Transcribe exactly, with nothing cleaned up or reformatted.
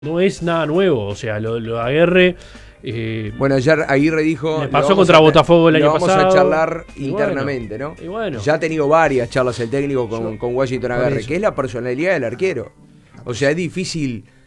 no es nada nuevo, o sea, lo, lo Aguerre... Eh, bueno, ayer Aguirre dijo... Le pasó contra a, Botafogo el año vamos pasado. Vamos a charlar y internamente, bueno, ¿no? Y bueno. Ya ha tenido varias charlas el técnico con, Yo, con Washington Aguirre, que es la personalidad del arquero. O sea, es difícil